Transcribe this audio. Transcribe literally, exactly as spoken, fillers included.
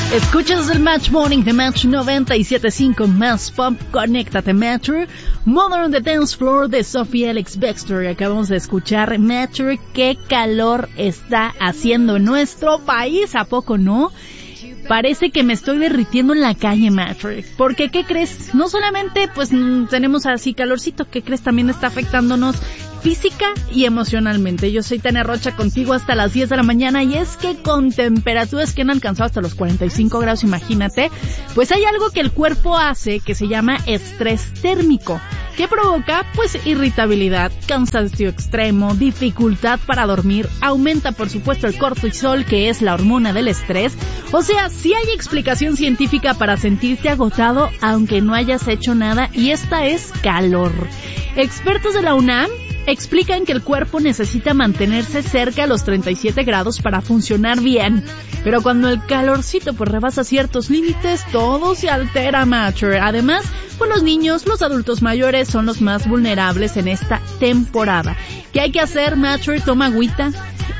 Escuchas el Match Morning de Match noventa y siete punto cinco más Pop. Conéctate, Matcher. Mother on the Dance Floor de Sophie Alex Baxter. Acabamos de escuchar, Matcher, qué calor está haciendo en nuestro país, ¿a poco no? Parece que me estoy derritiendo en la calle, Matcher. Porque, ¿qué crees? No solamente, pues, tenemos así calorcito, ¿qué crees? También está afectándonos física y emocionalmente. Yo soy Tania Rocha, contigo hasta las diez de la mañana, y es que con temperaturas que han alcanzado hasta los cuarenta y cinco grados, imagínate, pues hay algo que el cuerpo hace que se llama estrés térmico, que provoca, pues, irritabilidad, cansancio extremo, dificultad para dormir, aumenta, por supuesto, el cortisol, que es la hormona del estrés. O sea, sí hay explicación científica para sentirte agotado aunque no hayas hecho nada, y esta es calor. Expertos de la UNAM explican que el cuerpo necesita mantenerse cerca a los treinta y siete grados para funcionar bien. Pero cuando el calorcito pues rebasa ciertos límites, todo se altera, Matcher. Además, pues los niños, los adultos mayores son los más vulnerables en esta temporada. ¿Qué hay que hacer, Matcher? Toma agüita,